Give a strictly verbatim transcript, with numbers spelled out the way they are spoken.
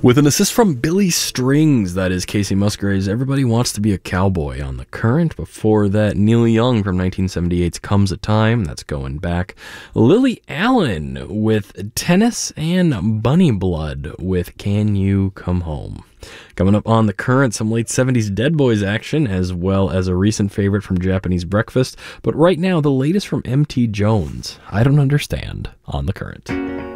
With an assist from Billy Strings, that is Casey Musgraves, Everybody Wants to Be a Cowboy on the Current. Before that, Neil Young from nineteen seventy-eight's Comes a Time, that's going back. Lily Allen with Tennis, and Bunny Blood with Can You Come Home. Coming up on the Current, some late seventies Dead Boys action, as well as a recent favorite from Japanese Breakfast. But right now, the latest from M T Jones, I Don't Understand, on the Current.